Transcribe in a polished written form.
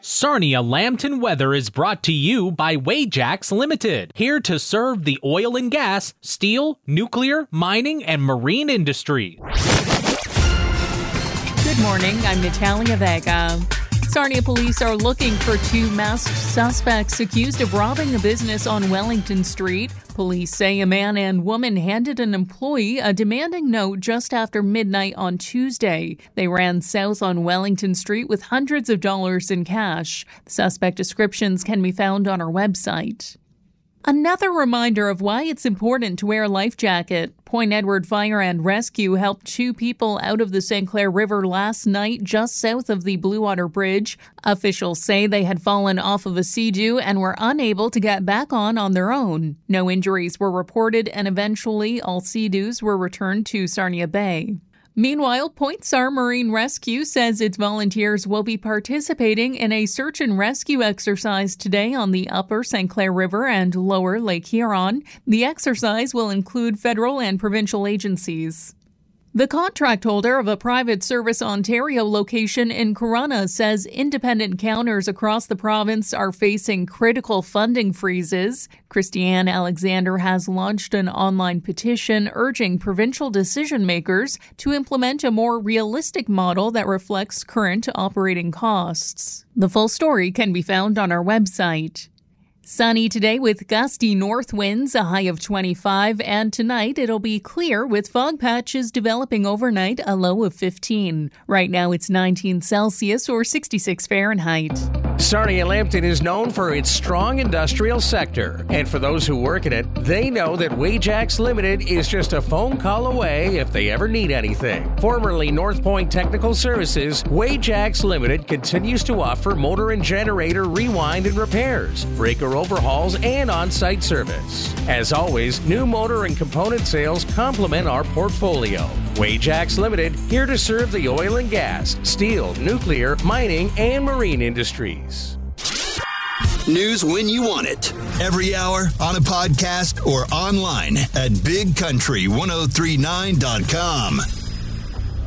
Sarnia Lambton Weather is brought to you by Wajax Limited, here to serve the oil and gas, steel, nuclear, mining, and marine industry. Good morning, I'm Natalia Vega. Sarnia police are looking for two masked suspects accused of robbing a business on Wellington Street. Police say a man and woman handed an employee a demanding note just after midnight on Tuesday. They ran south on Wellington Street with hundreds of dollars in cash. The suspect descriptions can be found on our website. Another reminder of why it's important to wear a life jacket. Point Edward Fire and Rescue helped two people out of the St. Clair River last night just south of the Blue Water Bridge. Officials say they had fallen off of a Sea-Doo and were unable to get back on their own. No injuries were reported, and eventually all Sea-Doos were returned to Sarnia Bay. Meanwhile, Point SAR Marine Rescue says its volunteers will be participating in a search and rescue exercise today on the upper St. Clair River and lower Lake Huron. The exercise will include federal and provincial agencies. The contract holder of a Private Service Ontario location in Corunna says independent counters across the province are facing critical funding freezes. Christiane Alexander has launched an online petition urging provincial decision makers to implement a more realistic model that reflects current operating costs. The full story can be found on our website. Sunny today with gusty north winds, a high of 25, and tonight it'll be clear with fog patches developing overnight, a low of 15. Right now it's 19 Celsius or 66 Fahrenheit. Sarnia Lambton is known for its strong industrial sector, and for those who work in it, they know that Wajax Limited is just a phone call away if they ever need anything. Formerly North Point Technical Services, Wajax Limited continues to offer motor and generator rewind and repairs, breaker overhauls, and on-site service. As always, new motor and component sales complement our portfolio. Wajax Limited, here to serve the oil and gas, steel, nuclear, mining, and marine industries. News when you want it. Every hour, on a podcast, or online at bigcountry1039.com.